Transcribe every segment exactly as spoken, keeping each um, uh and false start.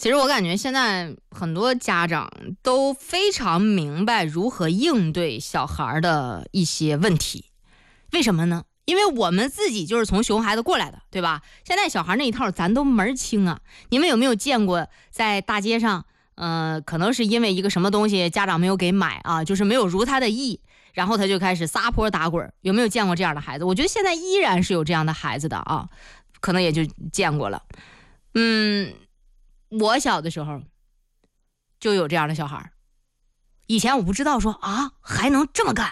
其实我感觉现在很多家长都非常明白如何应对小孩的一些问题。为什么呢？因为我们自己就是从熊孩子过来的，对吧？现在小孩那一套咱都门清啊。你们有没有见过在大街上，呃，可能是因为一个什么东西家长没有给买啊，就是没有如他的意，然后他就开始撒泼打滚？有没有见过这样的孩子？我觉得现在依然是有这样的孩子的啊，可能也就见过了。嗯，我小的时候就有这样的小孩，以前我不知道说啊还能这么干。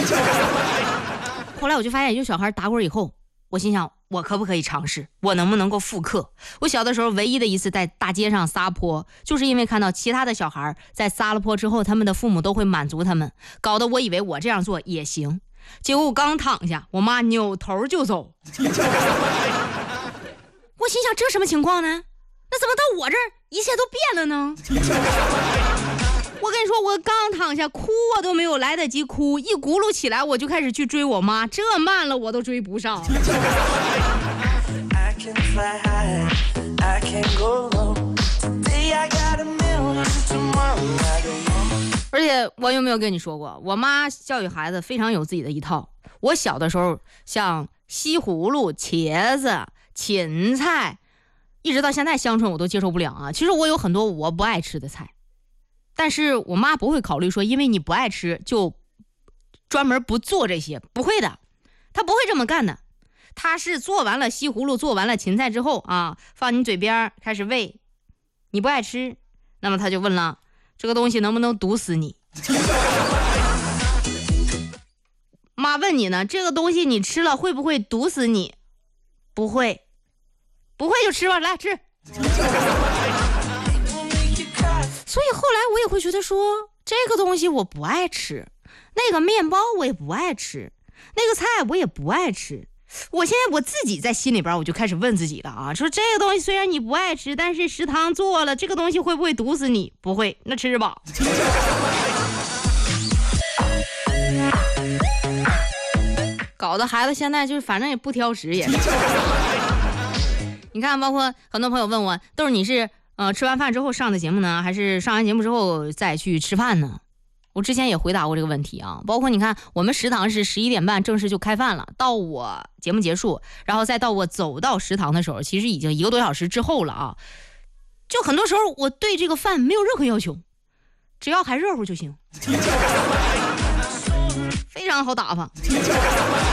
后来我就发现有小孩打滚以后，我心想我可不可以尝试，我能不能够复刻。我小的时候唯一的一次在大街上撒泼，就是因为看到其他的小孩在撒了泼之后，他们的父母都会满足他们，搞得我以为我这样做也行。结果我刚躺下，我妈扭头就走。我心想这什么情况呢？那怎么到我这儿一切都变了呢？我跟你说，我刚躺下哭我都没有来得及哭，一咕噜起来我就开始去追我妈，这慢了我都追不上。而且我有没有跟你说过，我妈教育孩子非常有自己的一套。我小的时候像西葫芦、茄子、芹菜，一直到现在香椿我都接受不了啊。其实我有很多我不爱吃的菜，但是我妈不会考虑说因为你不爱吃就专门不做这些，不会的，她不会这么干的。她是做完了西葫芦，做完了芹菜之后啊，放你嘴边开始喂，你不爱吃，那么她就问了，这个东西能不能毒死你？妈问你呢，这个东西你吃了会不会毒死你？不会。不会就吃吧，来吃。所以后来我也会觉得说，这个东西我不爱吃，那个面包我也不爱吃，那个菜我也不爱吃。我现在我自己在心里边我就开始问自己了啊，说这个东西虽然你不爱吃，但是食堂做了，这个东西会不会毒死你？不会，那吃吧。搞得孩子现在就是反正也不挑食也是。你看，包括很多朋友问我，都是你是呃吃完饭之后上的节目呢，还是上完节目之后再去吃饭呢？我之前也回答过这个问题啊。包括你看，我们食堂是十一点半正式就开饭了，到我节目结束，然后再到我走到食堂的时候，其实已经一个多小时之后了啊。就很多时候我对这个饭没有任何要求，只要还热乎就行，非常好打发。